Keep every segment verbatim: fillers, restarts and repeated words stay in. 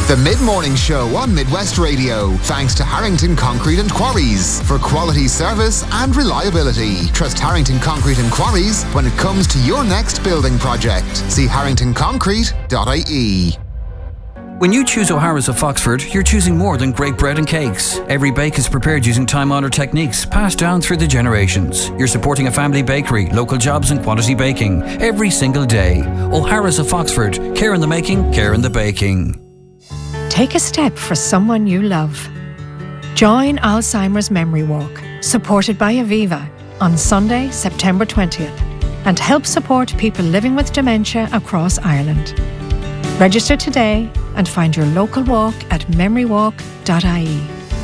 The Mid-Morning Show on Midwest Radio, thanks to Harrington Concrete and Quarries. For quality service and reliability, trust Harrington Concrete and Quarries when it comes to your next building project. See harrington concrete dot I E. When you choose O'Hara's of Foxford, you're choosing more than great bread and cakes. Every bake is prepared using time-honoured techniques passed down through the generations. You're supporting a family bakery, local jobs and quality baking every single day. O'Hara's of Foxford. Care in the making, care in the baking. Take a step for someone you love. Join Alzheimer's Memory Walk, supported by Aviva, on Sunday, September twentieth, and help support people living with dementia across Ireland. Register today and find your local walk at memory walk dot I E.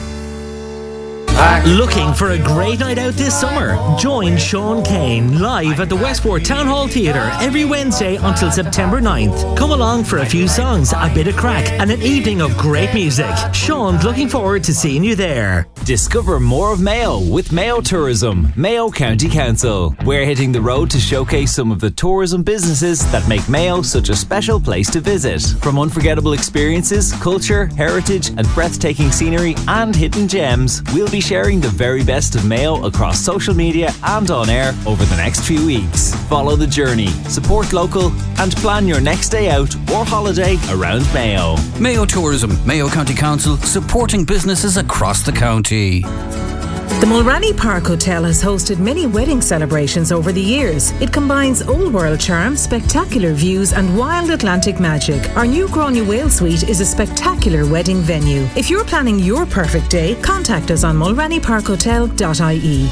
Looking for a great night out this summer? Join Sean Kane live at the Westport Town Hall Theatre every Wednesday until September ninth. Come along for a few songs, a bit of crack, and an evening of great music. Sean's looking forward to seeing you there. Discover more of Mayo with Mayo Tourism, Mayo County Council. We're hitting the road to showcase some of the tourism businesses that make Mayo such a special place to visit. From unforgettable experiences, culture, heritage, and breathtaking scenery and hidden gems, we'll be sharing the very best of Mayo across social media and on air over the next few weeks. Follow the journey, support local, and plan your next day out or holiday around Mayo. Mayo Tourism, Mayo County Council, supporting businesses across the county. The Mulranny Park Hotel has hosted many wedding celebrations over the years. It combines old world charm, spectacular views and wild Atlantic magic. Our new Gráinne Whale Suite is a spectacular wedding venue. If you're planning your perfect day, contact us on mulranny park hotel dot I E.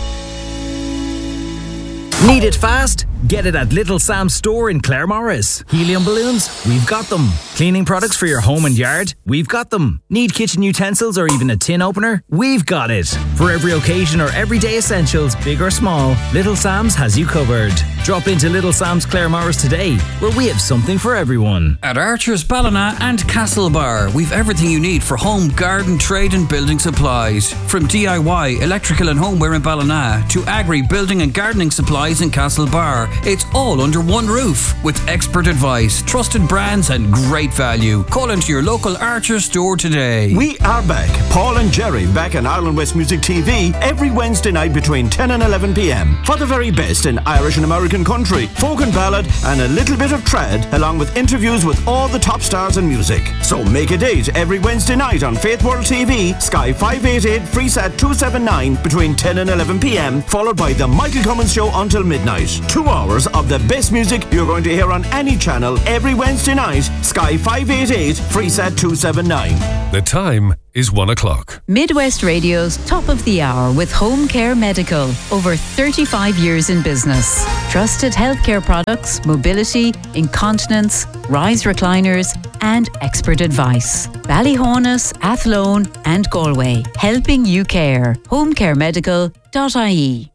Need it fast? Get it at Little Sam's store in Claremorris. Helium balloons? We've got them. Cleaning products for your home and yard? We've got them. Need kitchen utensils or even a tin opener? We've got it. For every occasion or everyday essentials, big or small, Little Sam's has you covered. Drop into Little Sam's Claremorris today, where we have something for everyone. At Archer's, Ballina and Castlebar, we've everything you need for home, garden, trade and building supplies. From D I Y, electrical and homeware in Ballina to agri, building and gardening supplies in Castlebar. It's all under one roof with expert advice, trusted brands and great value. Call into your local Archer store today. We are back. Paul and Jerry back on Ireland West Music T V every Wednesday night between ten and eleven p.m. for the very best in Irish and American country, folk and ballad and a little bit of trad, along with interviews with all the top stars in music. So make a date every Wednesday night on Faith World T V, Sky five eighty-eight, Freesat two seventy-nine between ten and eleven p.m, followed by the Michael Cummins Show until midnight. Two hours of the best music you're going to hear on any channel every Wednesday night, Sky five eighty-eight, Freesat two seventy-nine. The time is one o'clock. Midwest Radio's Top of the Hour with Home Care Medical. Over thirty-five years in business. Trusted healthcare products, mobility, incontinence, rise recliners and expert advice. Ballyhonus, Athlone and Galway. Helping you care. home care medical dot I E.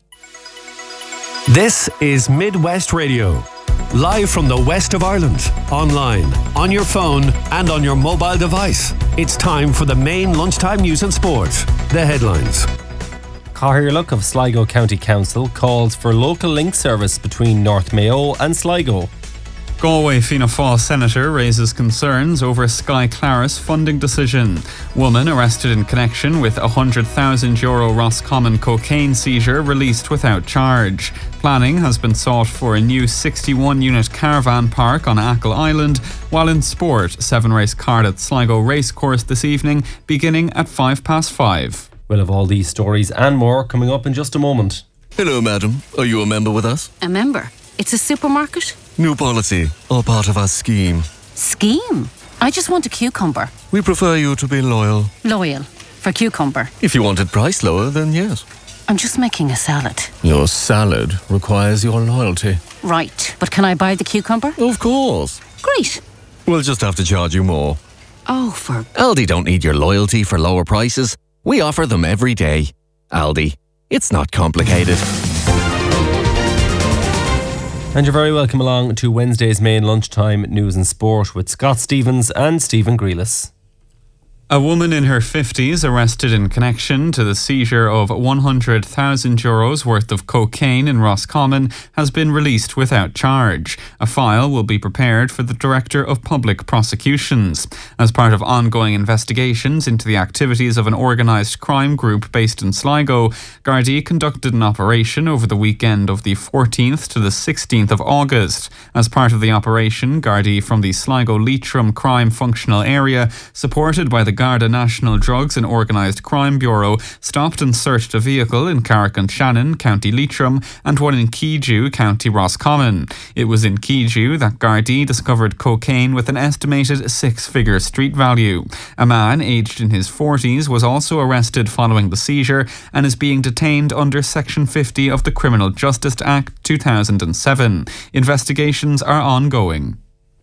This is Midwest Radio. Live from the west of Ireland, online, on your phone and on your mobile device. It's time for the main lunchtime news and sport. The headlines. Cathaoirleach of Sligo County Council calls for local link service between North Mayo and Sligo. Galway Fianna Fáil senator raises concerns over Sky Claris funding decision. Woman arrested in connection with a one hundred thousand euro Roscommon cocaine seizure released without charge. Planning has been sought for a new sixty-one unit caravan park on Achill Island, while in sport, seven race card at Sligo Racecourse this evening, beginning at five past five. We'll have all these stories and more coming up in just a moment. Hello, madam. Are you a member with us? A member? It's a supermarket? New policy, all part of our scheme. Scheme? I just want a cucumber. We prefer you to be loyal. Loyal? For cucumber? If you wanted price lower, then yes. I'm just making a salad. Your salad requires your loyalty. Right, but can I buy the cucumber? Of course. Great. We'll just have to charge you more. Oh, for... Aldi don't need your loyalty for lower prices. We offer them every day. Aldi, it's not complicated. And you're very welcome along to Wednesday's main lunchtime news and sport with Scott Stevens and Stephen Grealis. A woman in her fifties arrested in connection to the seizure of one hundred thousand euros worth of cocaine in Roscommon has been released without charge. A file will be prepared for the Director of Public Prosecutions. As part of ongoing investigations into the activities of an organised crime group based in Sligo, Gardaí conducted an operation over the weekend of the fourteenth to the sixteenth of August. As part of the operation, Gardaí from the Sligo Leitrim Crime Functional Area, supported by the Garda National Drugs and Organised Crime Bureau, stopped and searched a vehicle in Carrick-on-Shannon, County Leitrim, and one in Keejew, County Roscommon. It was in Keejew that Gardaí discovered cocaine with an estimated six-figure street value. A man aged in his forties was also arrested following the seizure and is being detained under Section fifty of the Criminal Justice Act two thousand seven. Investigations are ongoing.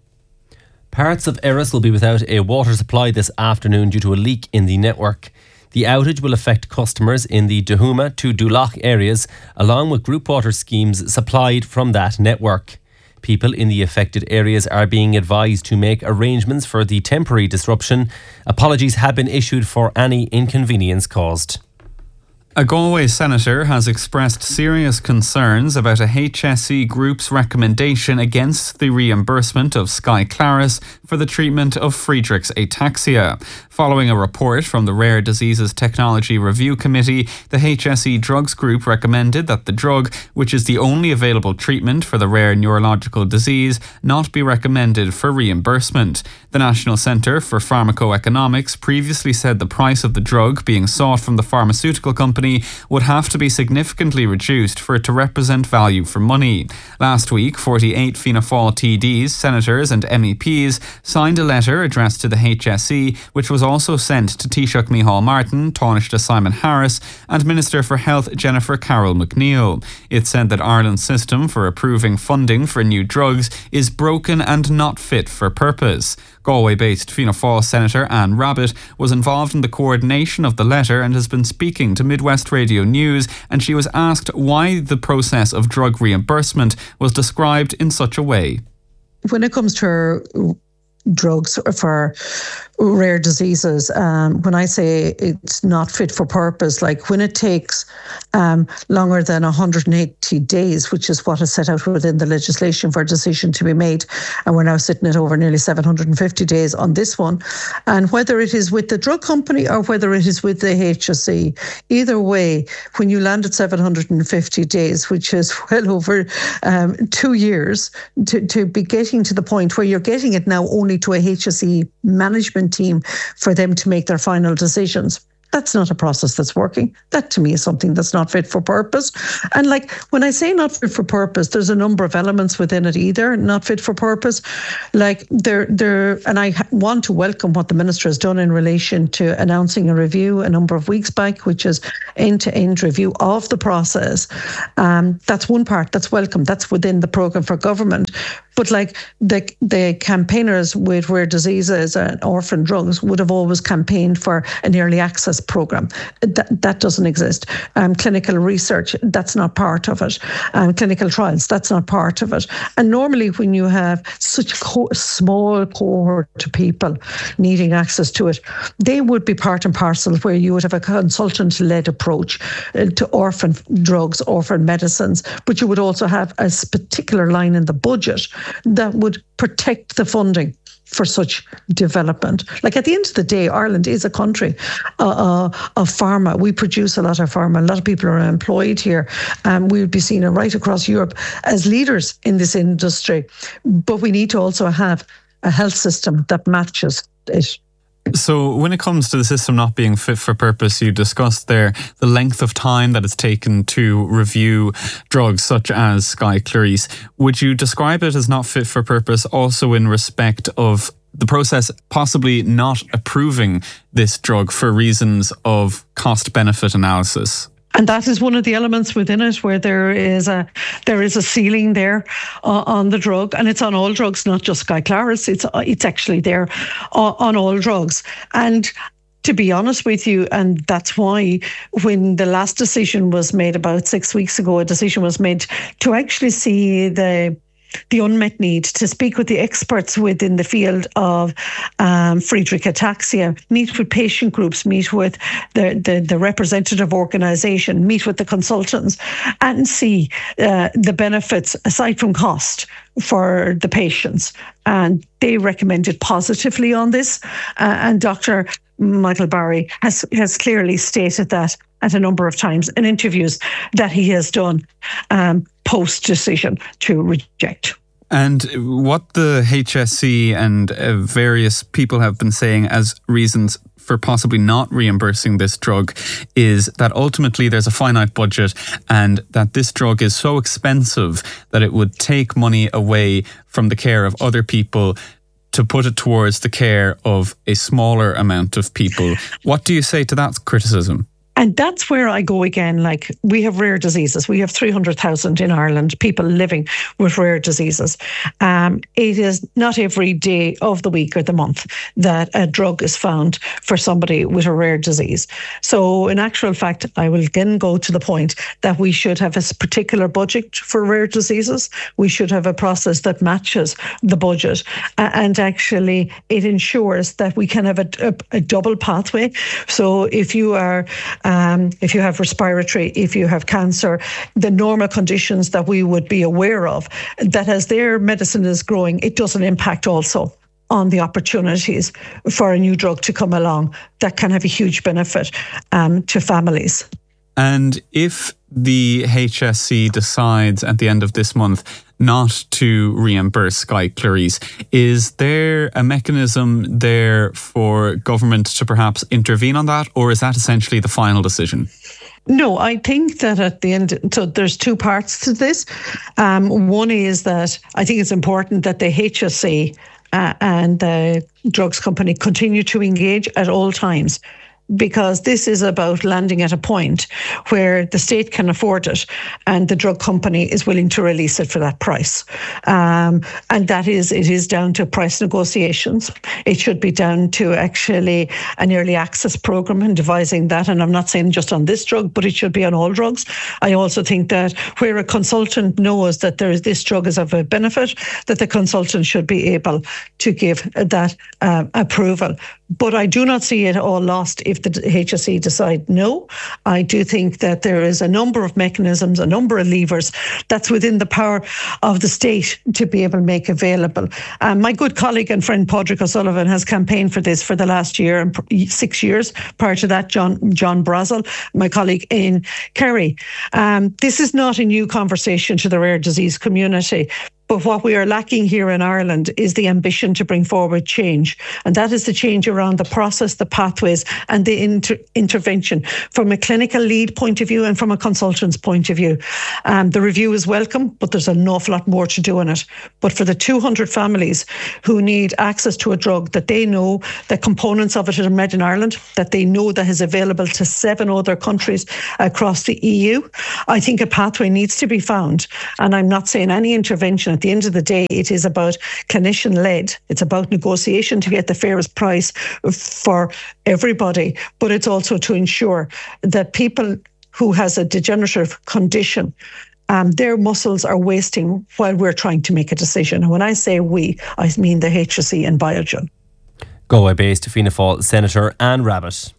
Parts of Erris will be without a water supply this afternoon due to a leak in the network. The outage will affect customers in the Dohuma to Dulac areas, along with group water schemes supplied from that network. People in the affected areas are being advised to make arrangements for the temporary disruption. Apologies have been issued for any inconvenience caused. A Galway senator has expressed serious concerns about a H S E group's recommendation against the reimbursement of Sky Claris for the treatment of Friedreich's ataxia. Following a report from the Rare Diseases Technology Review Committee, the H S E Drugs Group recommended that the drug, which is the only available treatment for the rare neurological disease, not be recommended for reimbursement. The National Centre for Pharmacoeconomics previously said the price of the drug being sought from the pharmaceutical company would have to be significantly reduced for it to represent value for money. Last week, forty-eight Fianna Fáil T Ds, senators and M E Ps signed a letter addressed to the H S E, which was also sent to Taoiseach Micheál Martin, Taoiseach Simon Harris and Minister for Health Jennifer Carroll McNeill. It said that Ireland's system for approving funding for new drugs is broken and not fit for purpose. Galway-based Fianna Fáil Senator Anne Rabbitte was involved in the coordination of the letter and has been speaking to Midwest Radio News, and she was asked why the process of drug reimbursement was described in such a way. When it comes to drugs for rare diseases, um, when I say it's not fit for purpose, like when it takes um, longer than one hundred eighty days, which is what is set out within the legislation for a decision to be made, and we're now sitting at over nearly seven hundred fifty days on this one, and whether it is with the drug company or whether it is with the H S E, either way, when you land at seven hundred fifty days, which is well over um, two years, to, to be getting to the point where you're getting it now only to a H S E management team for them to make their final decisions. That's not a process that's working. That to me is something that's not fit for purpose. And like when I say not fit for purpose, there's a number of elements within it either, not fit for purpose. Like there, there, and I want to welcome what the Minister has done in relation to announcing a review a number of weeks back, which is end-to-end review of the process. Um, that's one part, that's welcome. That's within the programme for government. But like the the campaigners with rare diseases and orphan drugs would have always campaigned for an early access programme. That, that doesn't exist. Um, clinical research, that's not part of it. Um, clinical trials, that's not part of it. And normally when you have such a co- small cohort of people needing access to it, they would be part and parcel where you would have a consultant-led approach uh, to orphan drugs, orphan medicines, but you would also have a particular line in the budget that would protect the funding for such development. Like at the end of the day, Ireland is a country uh, uh, of pharma. We produce a lot of pharma. A lot of people are employed here. Um, we would be seen right across Europe as leaders in this industry. But we need to also have a health system that matches it. So when it comes to the system not being fit for purpose, you discussed there the length of time that it's taken to review drugs such as Sky Claris. Would you describe it as not fit for purpose also in respect of the process possibly not approving this drug for reasons of cost-benefit analysis? And that is one of the elements within it where there is a there is a ceiling there uh, on the drug, and it's on all drugs, not just Sky Claris. It's uh, it's actually there uh, on all drugs. And to be honest with you, and that's why when the last decision was made about six weeks ago, a decision was made to actually see the the unmet need, to speak with the experts within the field of um, Friedreich ataxia, meet with patient groups, meet with the, the, the representative organisation, meet with the consultants, and see uh, the benefits aside from cost for the patients. And they recommended positively on this. Uh, and Doctor Michael Barry has, has clearly stated that at a number of times in interviews that he has done um, post-decision to reject. And what the H S C and uh, various people have been saying as reasons for possibly not reimbursing this drug is that ultimately there's a finite budget and that this drug is so expensive that it would take money away from the care of other people to put it towards the care of a smaller amount of people. What do you say to that criticism? And that's where I go again. Like, we have rare diseases. We have three hundred thousand in Ireland, people living with rare diseases. Um, it is not every day of the week or the month that a drug is found for somebody with a rare disease. So in actual fact, I will again go to the point that we should have a particular budget for rare diseases. We should have a process that matches the budget. Uh, and actually, it ensures that we can have a, a, a double pathway. So if you are... Um, if you have respiratory, if you have cancer, the normal conditions that we would be aware of, that as their medicine is growing, it doesn't impact also on the opportunities for a new drug to come along that can have a huge benefit um, to families. And if the H S C decides at the end of this month not to reimburse Sky Clarice, is there a mechanism there for government to perhaps intervene on that, or is that essentially the final decision? No, I think that at the end, so there's two parts to this. Um, one is that I think it's important that the H S C uh, and the drugs company continue to engage at all times, because this is about landing at a point where the state can afford it and the drug company is willing to release it for that price. Um, and that is, it is down to price negotiations. It should be down to actually an early access program and devising that. And I'm not saying just on this drug, but it should be on all drugs. I also think that where a consultant knows that there is this drug is of a benefit, that the consultant should be able to give that uh, approval. But I do not see it all lost if the H S C decide no. I do think that there is a number of mechanisms, a number of levers that's within the power of the state to be able to make available. Um, my good colleague and friend Padraig O'Sullivan has campaigned for this for the last year and six years. Prior to that, John John Brazel, my colleague in Kerry. Um, this is not a new conversation to the rare disease community. But what we are lacking here in Ireland is the ambition to bring forward change. And that is the change around the process, the pathways, and the inter- intervention from a clinical lead point of view and from a consultant's point of view. Um, the review is welcome, but there's an awful lot more to do in it. But for the two hundred families who need access to a drug that they know the components of it are made in Ireland, that they know that is available to seven other countries across the E U, I think a pathway needs to be found. And I'm not saying any intervention. At the end of the day, it is about clinician-led. It's about negotiation to get the fairest price for everybody. But it's also to ensure that people who has a degenerative condition, um, their muscles are wasting while we're trying to make a decision. And when I say we, I mean the H S C and Biogen. Galway-based Fianna Fáil Senator Anne Rabbitte.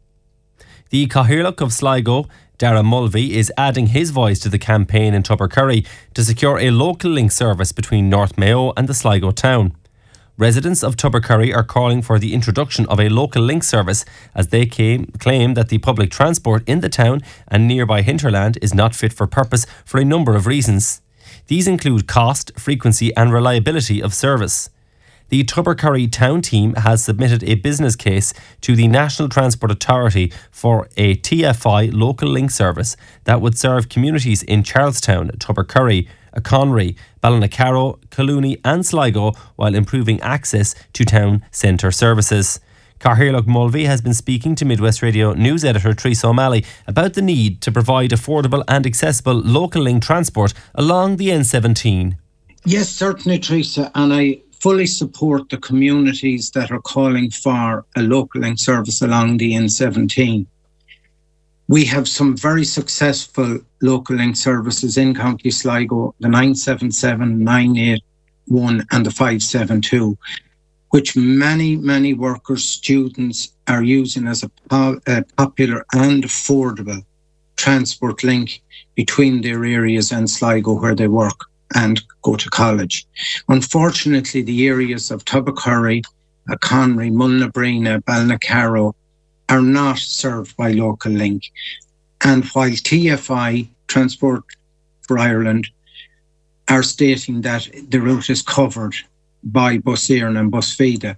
The Cathaoirleach of Sligo, Dara Mulvey, is adding his voice to the campaign in Tubbercurry to secure a local link service between North Mayo and the Sligo town. Residents of Tubbercurry are calling for the introduction of a local link service as they came, claim that the public transport in the town and nearby hinterland is not fit for purpose for a number of reasons. These include cost, frequency and reliability of service. The Tubbercurry town team has submitted a business case to the National Transport Authority for a T F I local link service that would serve communities in Charlestown, Tubbercurry, Conry, Ballinaccarrow, Collooney and Sligo while improving access to town centre services. Cathaoirleach Mulvey has been speaking to Midwest Radio news editor Teresa O'Malley about the need to provide affordable and accessible local link transport along the N seventeen. Yes, certainly, Teresa, and I fully support the communities that are calling for a local link service along the N seventeen. We have some very successful local link services in County Sligo, the nine seven seven, nine eight one and the five seven two, which many, many workers, students are using as a, po- a popular and affordable transport link between their areas and Sligo where they work and go to college. Unfortunately, the areas of Tubbercurry, Conry, Mullabrina, Balnacarrow are not served by local link. And while T F I, Transport for Ireland, are stating that the route is covered by Bus Éireann and Bus Fida,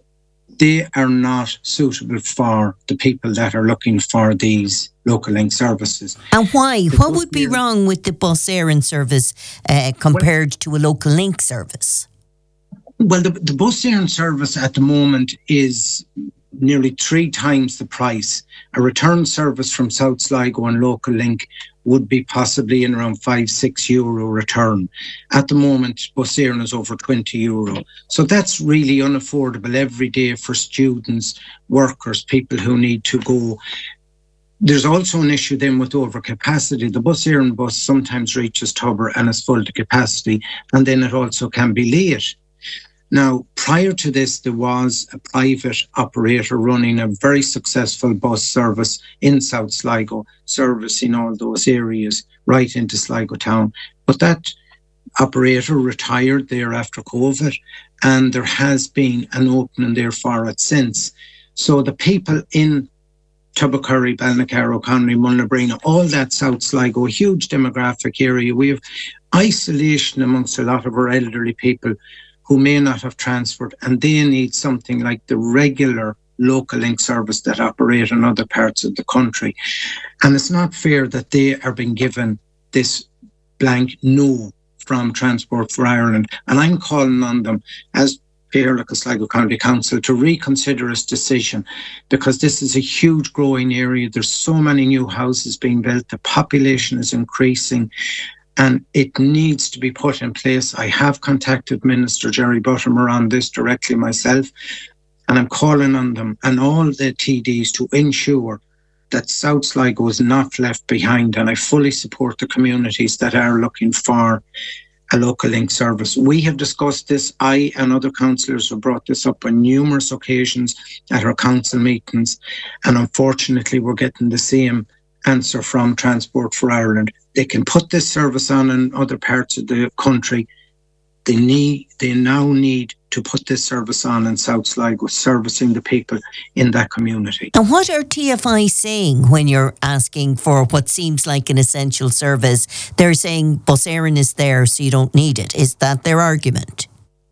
they are not suitable for the people that are looking for these local link services. And why? The what would be wrong with the Bus Éireann service uh, compared well, to a local link service? Well, the, the Bus Éireann service at the moment is nearly three times the price. A return service from South Sligo and local link would be possibly in around five, six euro return. At the moment, Bus Éireann is over twenty euro. So that's really unaffordable every day for students, workers, people who need to go. There's also an issue then with overcapacity. The Bus Éireann bus sometimes reaches Tubber and is full to capacity, and then it also can be late. Now, prior to this, there was a private operator running a very successful bus service in South Sligo, servicing all those areas right into Sligo town. But that operator retired there after COVID, and there has been an opening there for it since. So the people in Tubbercurry, Balnacarrow, Conry, Mullabrina, all that South Sligo, a huge demographic area. We have isolation amongst a lot of our elderly people who may not have transport, and they need something like the regular local link service that operate in other parts of the country. And it's not fair that they are being given this blank no from Transport for Ireland. And I'm calling on them as Gaelic Sligo County Council to reconsider its decision, because this is a huge growing area. There's so many new houses being built. The population is increasing, and it needs to be put in place. I have contacted Minister Jerry Buttimer on this directly myself, and I'm calling on them and all the T Ds to ensure that South Sligo is not left behind. And I fully support the communities that are looking for a local link service. We have discussed this. I and other councillors have brought this up on numerous occasions at our council meetings, and unfortunately we're getting the same answer from Transport for Ireland. They can put this service on in other parts of the country. They need, they now need to put this service on in South Sligo, servicing the people in that community. And what are T F I saying when you're asking for what seems like an essential service? They're saying Bus Éireann is there, so you don't need it. Is that their argument?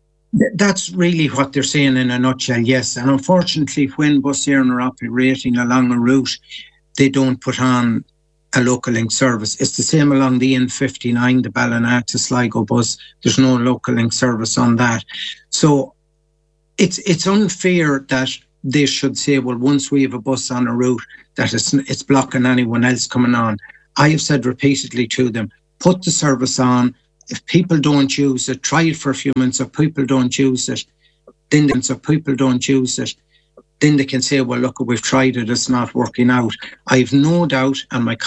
That's really what they're saying in a nutshell, yes. And unfortunately, when Bus Éireann are operating along a route, they don't put on a local link service. It's the same along the N fifty-nine, the Ballina to Sligo bus. There's no local link service on that. So it's it's unfair that they should say, well, once we have a bus on a route, that it's, it's blocking anyone else coming on. I have said repeatedly to them, put the service on. If people don't use it, try it for a few minutes. If people don't use it, then if people don't use it, then they can say, well, look, we've tried it, it's not working out. I have no doubt, and my